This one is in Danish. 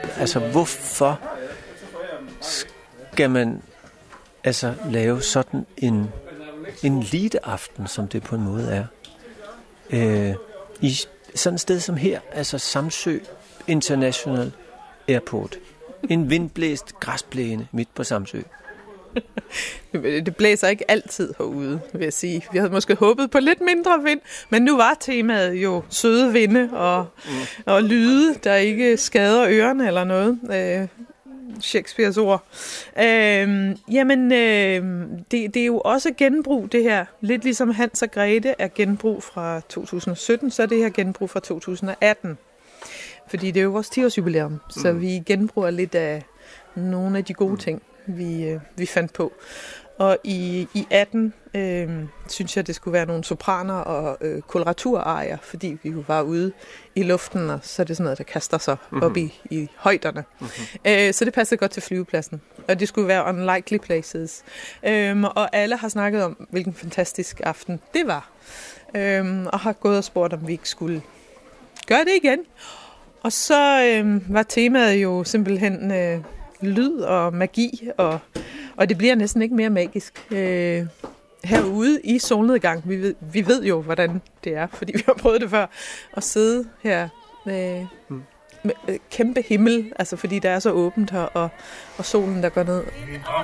Altså, hvorfor skal man altså lave sådan en eliteaften, som det på en måde er? I sådan et sted som her, altså Samsø International Airport. En vindblæst græsplæne midt på Samsø. Det blæser ikke altid herude, vil jeg sige. Vi havde måske håbet på lidt mindre vind, men nu var temaet jo søde vinde og lyde, der ikke skader ørerne eller noget. Shakespeares ord. Det er jo også genbrug, det her. Lidt ligesom Hans og Grete er genbrug fra 2017, så er det her genbrug fra 2018. Fordi det er jo vores 10-årsjubilæum, så vi genbruger lidt af nogle af de gode ting, vi fandt på. Og i 18 synes jeg, det skulle være nogle sopraner og koloraturarier, fordi vi jo var ude i luften, og så er det sådan noget, der kaster sig op i højderne. Så det passede godt til flyvepladsen. Og det skulle være unlikely places. Og alle har snakket om, hvilken fantastisk aften det var. Og har gået og spurgt, om vi ikke skulle gøre det igen. Og så var temaet jo simpelthen lyd og magi, og det bliver næsten ikke mere magisk. Herude i solnedgang, vi ved jo, hvordan det er, fordi vi har prøvet det før, at sidde her med kæmpe himmel, altså fordi der er så åbent her, og solen, der går ned.